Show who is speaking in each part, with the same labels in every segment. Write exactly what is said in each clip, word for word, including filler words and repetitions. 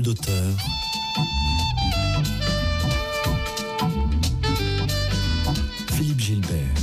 Speaker 1: d'auteur. Philippe Gilbert.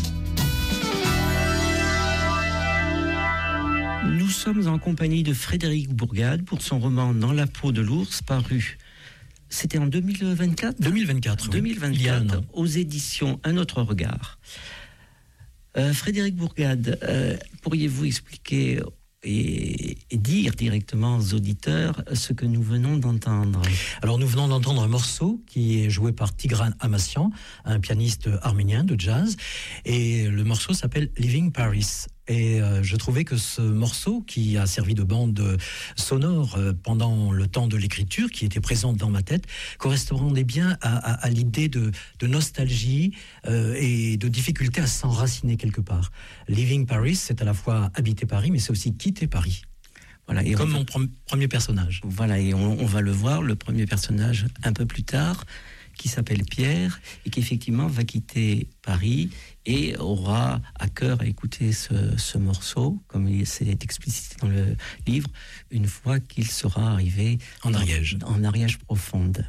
Speaker 2: Nous sommes en compagnie de Frédéric Bourgade pour son roman Dans la peau de l'ours, paru. C'était en deux mille vingt-quatre
Speaker 3: deux mille vingt-quatre, oui.
Speaker 2: deux mille vingt-quatre,
Speaker 3: Il y a un an.
Speaker 2: aux éditions Un autre regard. Euh, Frédéric Bourgade, euh, pourriez-vous expliquer et, et dire directement aux auditeurs ce que nous venons d'entendre?
Speaker 3: Alors nous venons d'entendre un morceau qui est joué par Tigran Amassian, un pianiste arménien de jazz, et le morceau s'appelle Leaving Paris. Et euh, je trouvais que ce morceau, qui a servi de bande sonore euh, pendant le temps de l'écriture, qui était présente dans ma tête, correspondait bien à, à, à l'idée de, de nostalgie euh, et de difficulté à s'enraciner quelque part. Leaving Paris, c'est à la fois habiter Paris, mais c'est aussi quitter Paris.
Speaker 2: Voilà, et
Speaker 3: comme
Speaker 2: va,
Speaker 3: mon pre- premier personnage.
Speaker 2: Voilà, et on, on va le voir, le premier personnage, un peu plus tard, qui s'appelle Pierre, et qui effectivement va quitter Paris et aura à cœur à écouter ce, ce morceau, comme c'est explicité dans le livre, une fois qu'il sera arrivé
Speaker 3: en Ariège,
Speaker 2: en Ariège profonde.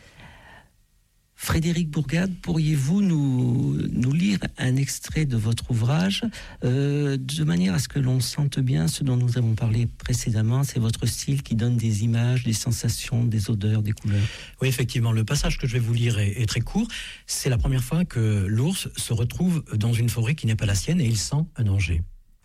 Speaker 2: Frédéric Bourgade, pourriez-vous nous, nous lire un extrait de votre ouvrage, euh, de manière à ce que l'on sente bien ce dont nous avons parlé précédemment, c'est votre style qui donne des images, des sensations, des odeurs, des couleurs.
Speaker 3: Oui, effectivement, le passage que je vais vous lire est, est très court. C'est la première fois que l'ours se retrouve dans une forêt qui n'est pas la sienne et il sent un danger.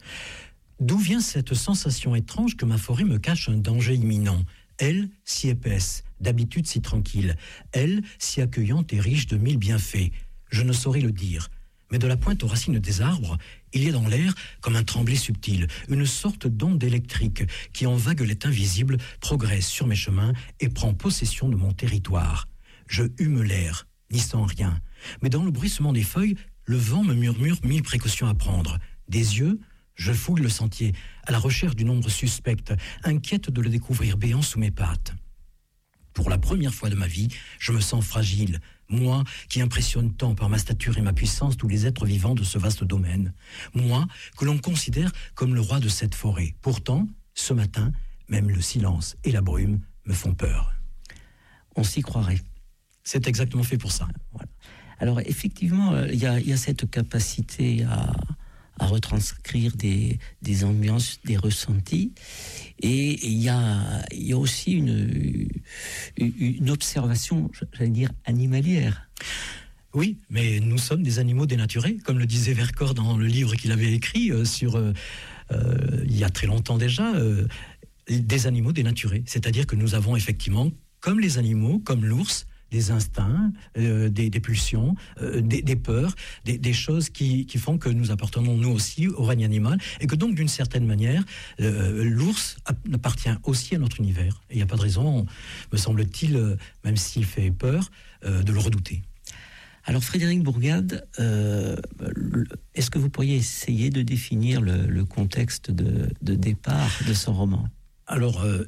Speaker 3: D'où vient cette sensation étrange que ma forêt me cache un danger imminent ? Elle, si épaisse, d'habitude si tranquille, elle, si accueillante et riche de mille bienfaits. Je ne saurais le dire, mais de la pointe aux racines des arbres, il y a dans l'air, comme un tremblé subtil, une sorte d'onde électrique qui, en vaguelette invisible, progresse sur mes chemins et prend possession de mon territoire. Je hume l'air, n'y sens rien, mais dans le bruissement des feuilles, le vent me murmure mille précautions à prendre. Des yeux, je fouille le sentier, à la recherche d'une ombre suspecte, inquiète de le découvrir béant sous mes pattes. Pour la première fois de ma vie, je me sens fragile, moi qui impressionne tant par ma stature et ma puissance tous les êtres vivants de ce vaste domaine. Moi que l'on considère comme le roi de cette forêt. Pourtant, ce matin, même le silence et la brume me font peur.
Speaker 2: On s'y croirait.
Speaker 3: C'est exactement fait pour ça.
Speaker 2: Voilà. Alors effectivement, il y a, y a cette capacité à... à retranscrire des, des ambiances, des ressentis. Et il y a, y a aussi une, une observation, j'allais dire, animalière.
Speaker 3: Oui, mais nous sommes des animaux dénaturés, comme le disait Vercors dans le livre qu'il avait écrit euh, sur, euh, euh, il y a très longtemps déjà, euh, des animaux dénaturés. C'est-à-dire que nous avons effectivement, comme les animaux, comme l'ours, des instincts, euh, des, des pulsions, euh, des, des peurs, des, des choses qui, qui font que nous appartenons nous aussi au règne animal et que donc d'une certaine manière, euh, l'ours appartient aussi à notre univers. Et il n'y a pas de raison, me semble-t-il, euh, même s'il fait peur, euh, de le redouter.
Speaker 2: Alors Frédéric Bourgade, euh, est-ce que vous pourriez essayer de définir le, le contexte de, de départ de ce roman ?
Speaker 3: Alors, euh,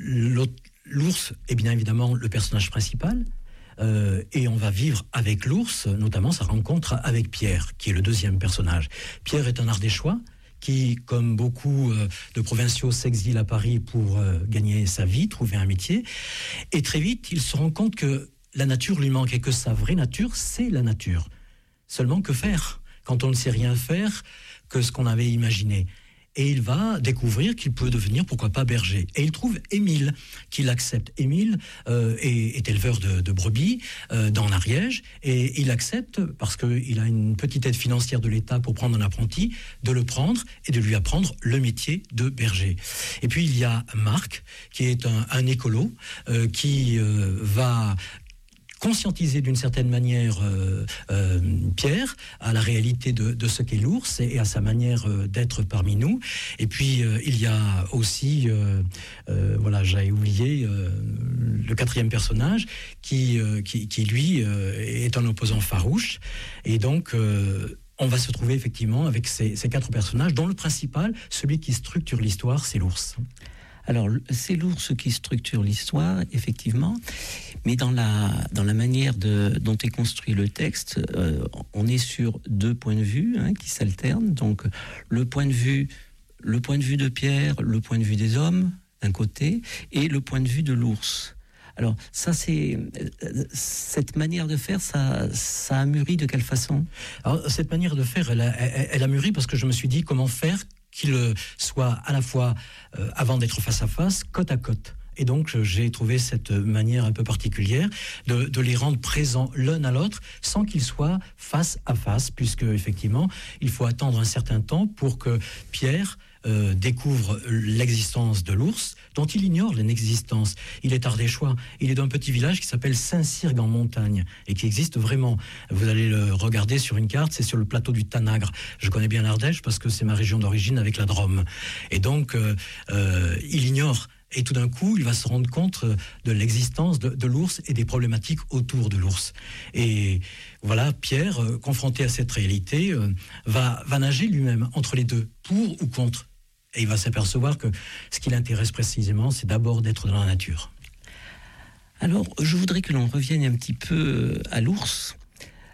Speaker 3: l'ours est bien évidemment le personnage principal. Euh, et on va vivre avec l'ours, notamment sa rencontre avec Pierre, qui est le deuxième personnage. Pierre est un Ardéchois qui, comme beaucoup euh, de provinciaux, s'exile à Paris pour euh, gagner sa vie, trouver un métier. Et très vite, il se rend compte que la nature lui manque et que sa vraie nature, c'est la nature. Seulement, que faire quand on ne sait rien faire que ce qu'on avait imaginé ? Et il va découvrir qu'il peut devenir, pourquoi pas, berger. Et il trouve Émile, qui l'accepte. Émile euh, est, est éleveur de, de brebis euh, dans l'Ariège, et il accepte, parce qu'il a une petite aide financière de l'État pour prendre un apprenti, de le prendre et de lui apprendre le métier de berger. Et puis il y a Marc, qui est un, un écolo, euh, qui euh, va... conscientiser d'une certaine manière euh, euh, Pierre à la réalité de, de ce qu'est l'ours et à sa manière euh, d'être parmi nous. Et puis euh, il y a aussi, euh, euh, voilà, j'avais oublié euh, le quatrième personnage qui, euh, qui, qui lui euh, est un opposant farouche. Et donc euh, on va se trouver effectivement avec ces, ces quatre personnages, dont le principal, celui qui structure l'histoire, c'est l'ours.
Speaker 2: Alors, c'est l'ours qui structure l'histoire, effectivement, mais dans la, dans la manière de, dont est construit le texte, euh, on est sur deux points de vue hein, qui s'alternent. Donc, le point de vue, le point de vue de Pierre, le point de vue des hommes, d'un côté, et le point de vue de l'ours. Alors ça, c'est cette manière de faire, ça, ça a mûri de quelle façon?
Speaker 3: Alors, cette manière de faire, elle a, elle, elle a mûri parce que je me suis dit comment faire qu'il soit à la fois, euh, avant d'être face à face, côte à côte. Et donc, j'ai trouvé cette manière un peu particulière de, de les rendre présents l'un à l'autre sans qu'ils soient face à face, puisque, effectivement, il faut attendre un certain temps pour que Pierre euh, découvre l'existence de l'ours, dont il ignore l'existence. Il est ardéchois. Il est d'un petit village qui s'appelle Saint-Cyrgue en montagne et qui existe vraiment. Vous allez le regarder sur une carte, c'est sur le plateau du Tanagre. Je connais bien l'Ardèche parce que c'est ma région d'origine avec la Drôme. Et donc, euh, euh, il ignore. Et tout d'un coup, il va se rendre compte de l'existence de, de l'ours et des problématiques autour de l'ours. Et voilà, Pierre, euh, confronté à cette réalité, euh, va, va nager lui-même entre les deux, pour ou contre. Et il va s'apercevoir que ce qui l'intéresse précisément, c'est d'abord d'être dans la nature.
Speaker 2: Alors, je voudrais que l'on revienne un petit peu à l'ours.